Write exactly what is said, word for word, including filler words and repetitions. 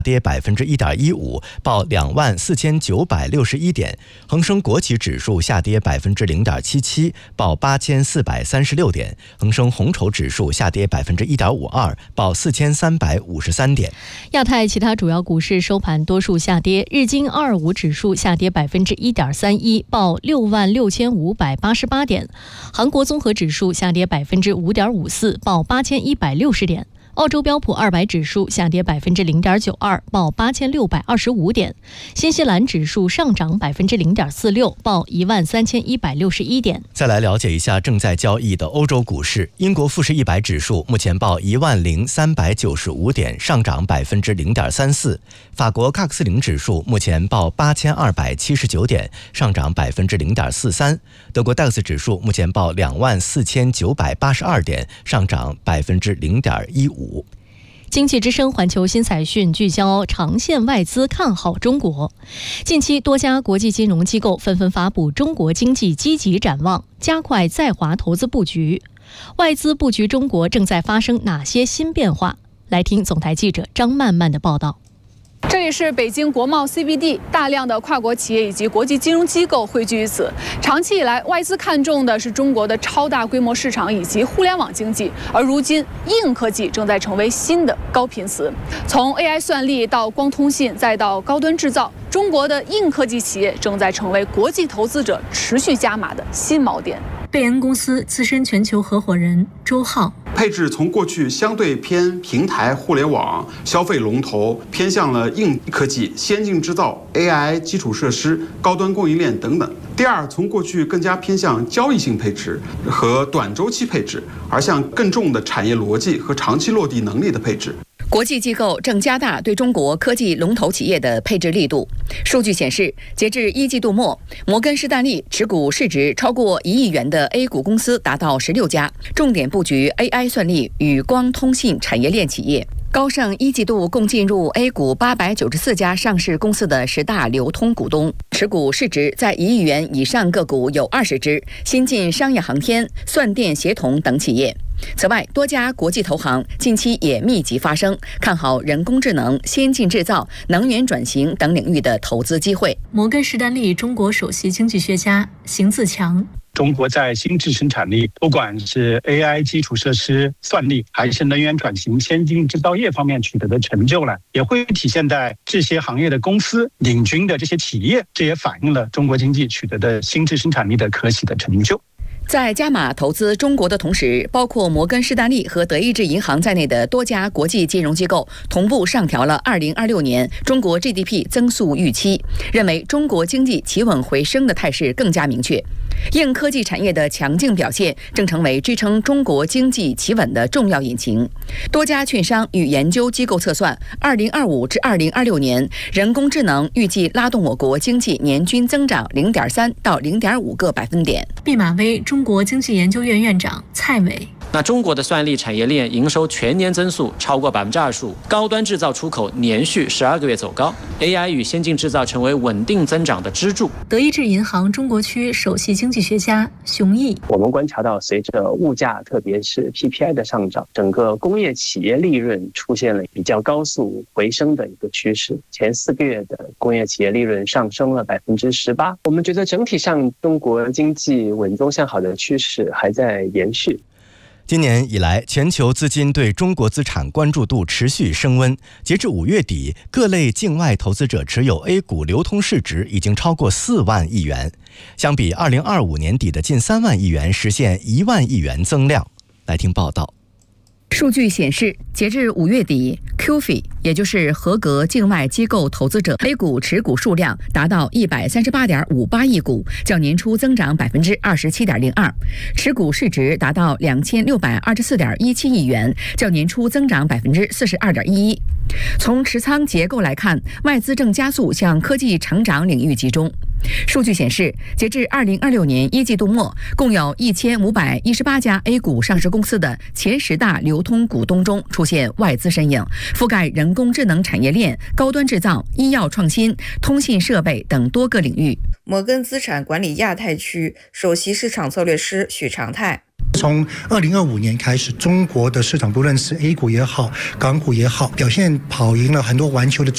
跌百分之一点一五，报两万四千九百六十一点；恒生国企指数下跌百分之零点七七，报八千四百三十六点；恒生红筹指数下跌百分之一点五二，报四千三百五十三点。 亚太其他主要股市收盘多数下跌，日经二二五指数下跌百分之一点三一，报六万六千五百八十八点；韩国综合指数下跌百分之五点五四，报八千一百六十点。澳洲标普二百指数下跌百分之零点九二，报八千六百二十五点；新西兰指数上涨百分之零点四六，报一万三千一百六十一点。 再来了解一下正在交易的欧洲股市，英国富时一百指数目前报一万零三百九十五点，上涨百分之零点三四；法国喀克斯林指数目前报八千二百七十九点，上涨百分之零点四三；德国 D A X 指数目前报两万四千九百八十二点，上涨百分之零点一五。 经济之声环球新财讯聚焦长线外资看好中国。近期多家国际金融机构纷纷发布中国经济积极展望，加快在华投资布局。外资布局中国正在发生哪些新变化？来听总台记者张曼曼的报道。 这里是北京国贸 C B D， 大量的跨国企业以及国际金融机构汇聚于此。长期以来，外资看重的是中国的超大规模市场以及互联网经济，而如今硬科技正在成为新的高频词。从 A I 算力到光通信，再到高端制造，中国的硬科技企业正在成为国际投资者持续加码的新锚点。 贝恩公司资深全球合伙人周浩， 配置从过去相对偏平台、互联网、消费龙头，偏向了硬科技、先进制造、A I 基础设施、高端供应链等等。第二，从过去更加偏向交易性配置和短周期配置，而向更重的产业逻辑和长期落地能力的配置。 国际机构正加大对中国科技龙头企业的配置力度。数据显示，截至一季度末，摩根士丹利持股市值超过一亿元的 A 股公司达到十六家，重点布局 A I 算力与光通信产业链企业。高盛一季度共进入 A 股八百九十四家上市公司的十大流通股东，持股市值在一亿元以上个股有二十只，新进商业航天、算电协同等企业。此外，多家国际投行近期也密集发声，看好人工智能、先进制造、能源转型等领域的投资机会。 摩根士丹利中国首席经济学家邢自强， 中国在新质生产力，不管是 A I 基础设施、算力，还是能源转型、先进制造业方面取得的成就呢，也会体现在这些行业的公司领军的这些企业，这也反映了中国经济取得的新质生产力的可喜的成就。 在加码投资中国的同时，包括摩根士丹利和德意志银行在内的多家国际金融机构同步上调了二零二六年中国 G D P 增速预期，认为中国经济企稳回升的态势更加明确。硬科技产业的强劲表现正成为支撑中国经济企稳的重要引擎。多家券商与研究机构测算，二零二五至二零二六年，人工智能预计拉动我国经济年均增长零点三到零点五个百分点。 毕马威中国经济研究院院长蔡伟， 那中国的算力产业链营收全年增速超过百分之二十五，高端制造出口连续十二个月走高 ，A I 与先进制造成为稳定增长的支柱。 德意志银行中国区首席经济学家熊毅， 我们观察到，随着物价，特别是 P P I 的上涨，整个工业企业利润出现了比较高速回升的一个趋势。前四个月的工业企业利润上升了百分之十八。我们觉得整体上中国经济稳中向好的趋势还在延续。 今年以来，全球资金对中国资产关注度持续升温。截至五月底，各类境外投资者持有 A 股流通市值已经超过四万亿元，相比二零二五年底的近三万亿元，实现一万亿元增量。来听报道。 数据显示，截至五月底 ，Q F I 也就是合格境外机构投资者 A 股持股数量达到一百三十八点五八亿股，较年初增长百分之二十七点零二，持股市值达到两千六百二十四点一七亿元，较年初增长百分之四十二点一一。从持仓结构来看，外资正加速向科技成长领域集中。数据显示，截至二零二六年一季度末，共有一千五百一十八家 A 股上市公司的前十大流通股东中出现外资身影，覆盖人工智能产业链、高端制造、医药创新、通信设备等多个领域。 摩根资产管理亚太区首席市场策略师许长泰， 从二零二五年开始，中国的市场不论是 A 股也好，港股也好，表现跑赢了很多环球的